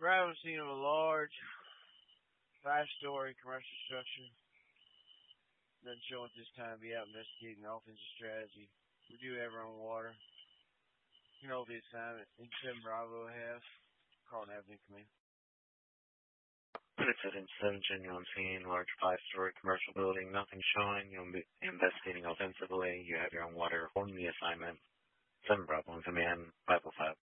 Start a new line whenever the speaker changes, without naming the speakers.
Arrival scene of a large five-story commercial structure. Doesn't show at this time. Be out investigating offensive strategy. We do have our own water. You know the assignment. In 7 Bravo have. Carlton Avenue Command.
Incident 7, you're on scene, large five-story commercial building, nothing showing. You'll be investigating offensively. You have your own water. Holding the assignment. 7 Bravo in command, 505.